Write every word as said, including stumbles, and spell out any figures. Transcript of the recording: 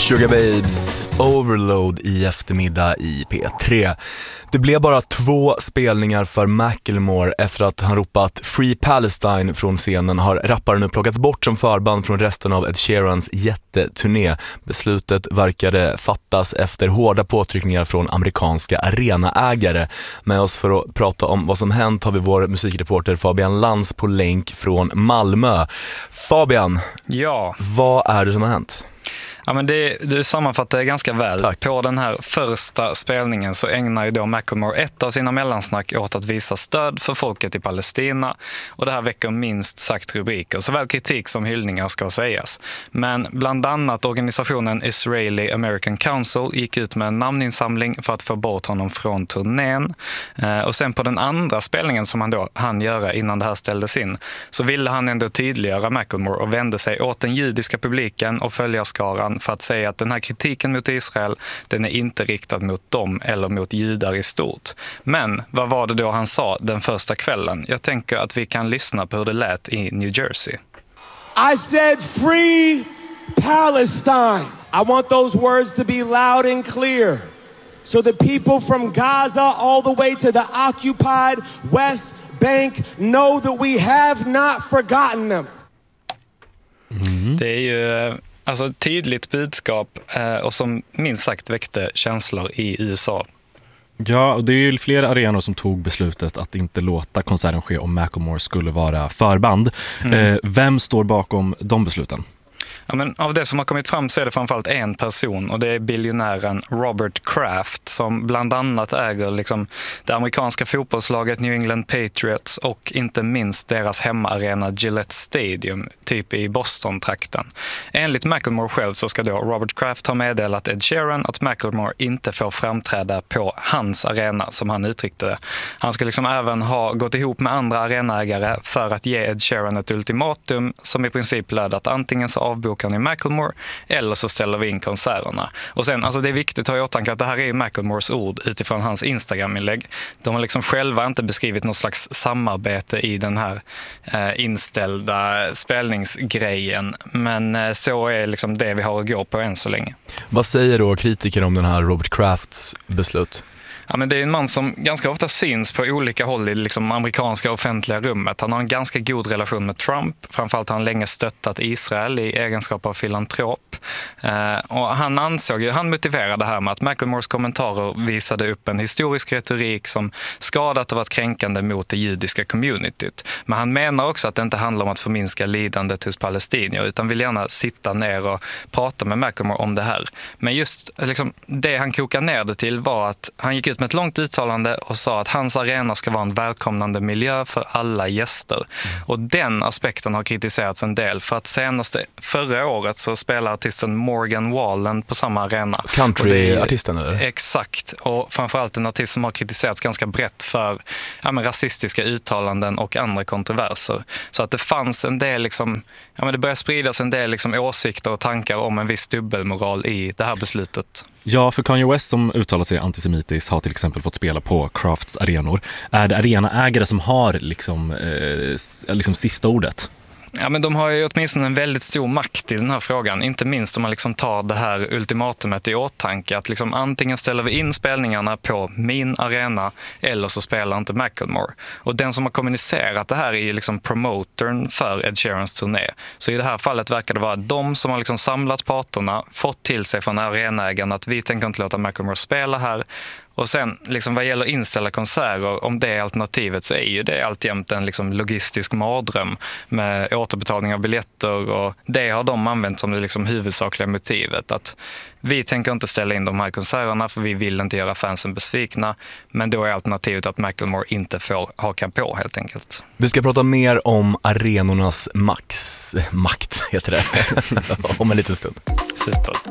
Sugar Babes, Overload i eftermiddag i P tre. Det blev bara två spelningar för Macklemore efter att han ropat Free Palestine från scenen har rapparen nu plockats bort som förband från resten av Ed Sheerans jätteturné. Beslutet verkade fattas efter hårda påtryckningar från amerikanska arenaägare. Med oss för att prata om vad som hänt har vi vår musikreporter Fabian Lantz på länk från Malmö. Fabian, ja. Vad är det som har hänt? Ja, men det, du sammanfattar det ganska väl. Tack. På den här första spelningen så ägnar ju då Macklemore ett av sina mellansnack åt att visa stöd för folket i Palestina. Och det här väcker minst sagt rubriker. Såväl kritik som hyllningar ska sägas. Men bland annat organisationen Israeli American Council gick ut med en namninsamling för att få bort honom från turnén. Eh, och sen på den andra spelningen som han då hann göra innan det här ställdes in så ville han ändå tydliggöra Macklemore och vände sig åt den judiska publiken och följarskaran för att säga att den här kritiken mot Israel, den är inte riktad mot dem eller mot judar i stort. Men vad var det då han sa den första kvällen? Jag tänker att vi kan lyssna på hur det lät i New Jersey. I said free Palestine. I want those words to be loud and clear. So the people from Gaza all the way to the occupied West Bank know that we have not forgotten them. Mm. Det är ju alltså ett tydligt budskap eh, och som minst sagt väckte känslor i U S A. Ja, och det är ju flera arenor som tog beslutet att inte låta konserten ske om Macklemore skulle vara förband. Mm. Eh, vem står bakom de besluten? Ja, men av det som har kommit fram så är det framförallt en person och det är biljonären Robert Kraft som bland annat äger liksom det amerikanska fotbollslaget New England Patriots och inte minst deras hemmaarena Gillette Stadium, typ i Boston-trakten. Enligt Macklemore själv så ska då Robert Kraft ha meddelat Ed Sheeran att Macklemore inte får framträda på hans arena, som han uttryckte det. Han ska liksom även ha gått ihop med andra arenaägare för att ge Ed Sheeran ett ultimatum som i princip löd att antingen så avbokar ni Macklemore eller så ställer vi in konserterna. Och sen, alltså det är viktigt att ha i åtanke att det här är Macklemores ord utifrån hans Instagram-inlägg. De har liksom själva inte beskrivit något slags samarbete i den här eh, inställda spelningsgrejen. Men eh, så är liksom det vi har att gå på än så länge. Vad säger då kritiker om den här Robert Krafts beslut? Ja, men det är en man som ganska ofta syns på olika håll i liksom amerikanska offentliga rummet. Han har en ganska god relation med Trump. Framförallt har han länge stöttat Israel i egenskap av filantrop. Eh, och han ansåg ju, han motiverade det här med att Macklemores kommentarer visade upp en historisk retorik som skadat och varit kränkande mot det judiska communityt. Men han menar också att det inte handlar om att förminska lidandet hos palestinier utan vill gärna sitta ner och prata med Macklemore om det här. Men just liksom, det han kokade ner det till var att han gick ut med ett långt uttalande och sa att hans arena ska vara en välkomnande miljö för alla gäster. Mm. Och den aspekten har kritiserats en del för att senaste förra året så spelar artisten Morgan Wallen på samma arena. Country-artisten eller? Exakt. Och framförallt en artist som har kritiserats ganska brett för ja, men rasistiska uttalanden och andra kontroverser. Så att det fanns en del liksom, ja, men det börjar spridas en del liksom åsikter och tankar om en viss dubbelmoral i det här beslutet. Ja, för Kanye West som uttalar sig antisemitiskt har till exempel fått spela på Crafts arenor. Är det arenaägare som har liksom, eh, liksom sista ordet? Ja, men de har ju åtminstone en väldigt stor makt i den här frågan. Inte minst om man liksom tar det här ultimatumet i åtanke. Att liksom antingen ställer vi in spelningarna på min arena eller så spelar inte Macklemore. Och den som har kommunicerat det här är ju liksom promotern för Ed Sheerans turné. Så i det här fallet verkar det vara de som har liksom samlat parterna, fått till sig från arenaägarna att vi tänker inte låta Macklemore spela här. Och sen, liksom, vad gäller inställda konserter, om det är alternativet så är ju det alltjämt en liksom, logistisk mardröm med återbetalning av biljetter och det har de använt som det liksom, huvudsakliga motivet. Att vi tänker inte ställa in de här konserterna för vi vill inte göra fansen besvikna, men då är alternativet att Macklemore inte får haka på helt enkelt. Vi ska prata mer om arenornas max, makt heter det, om en liten stund. Super.